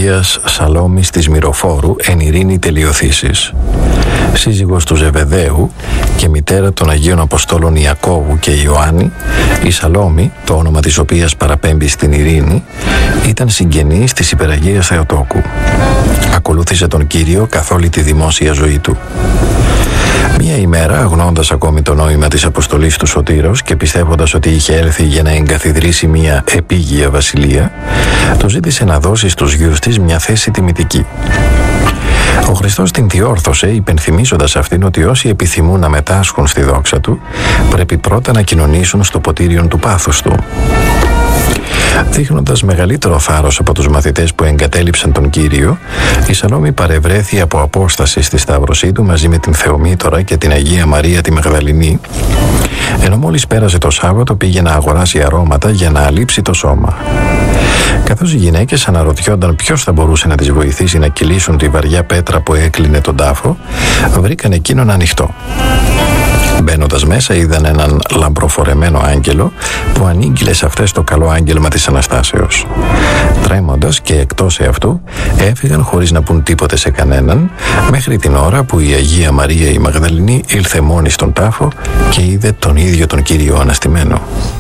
Αγίας Σαλόμης της Μυροφόρου εν ειρήνη τελειωθήσεις. Σύζυγος του Ζεβεδαίου και μητέρα των Αγίων Αποστόλων Ιακώβου και Ιωάννη, η Σαλόμη, το όνομα της οποίας παραπέμπει στην ειρήνη, ήταν συγγενής της Υπεραγίας Θεοτόκου. Ακολούθησε τον Κύριο καθ' όλη τη δημόσια ζωή του. Μία ημέρα, αγνώντας ακόμη το νόημα της αποστολής του Σωτήρος και πιστεύοντας ότι είχε έλθει για να εγκαθιδρύσει μία επίγεια βασιλεία, του ζήτησε να δώσει στους γιους της μια θέση τιμητική. Ο Χριστός την διόρθωσε, υπενθυμίζοντας αυτήν ότι όσοι επιθυμούν να μετάσχουν στη δόξα του, πρέπει πρώτα να κοινωνήσουν στο ποτήριον του πάθους του. Δείχνοντας μεγαλύτερο θάρρος από τους μαθητές που εγκατέλειψαν τον Κύριο, η Σαλόμη παρευρέθη από απόσταση στη σταύρωσή του μαζί με την Θεομήτωρα και την Αγία Μαρία τη Μαγδαληνή, ενώ μόλις πέρασε το Σάββατο πήγε να αγοράσει αρώματα για να αλείψει το σώμα. Καθώς οι γυναίκες αναρωτιόνταν ποιος θα μπορούσε να τις βοηθήσει να κυλήσουν τη βαριά πέτρα που έκλεινε τον τάφο, βρήκαν εκείνον ανοιχτό. Μπαίνοντας μέσα είδαν έναν λαμπροφορεμένο άγγελο που ανήγγειλε σε αυτές το καλό άγγελμα της Αναστάσεως. Τρέμοντας και εκτός εαυτού έφυγαν χωρίς να πουν τίποτε σε κανέναν, μέχρι την ώρα που η Αγία Μαρία η Μαγδαληνή ήλθε μόνη στον τάφο και είδε τον ίδιο τον Κύριο αναστημένο.